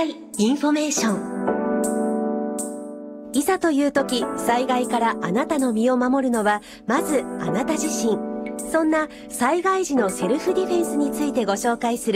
災インフォメーション。 いざという時、災害からあなたの身を守るのは、まずあなた自身。そんな災害時のセルフディフェンスについてご紹介する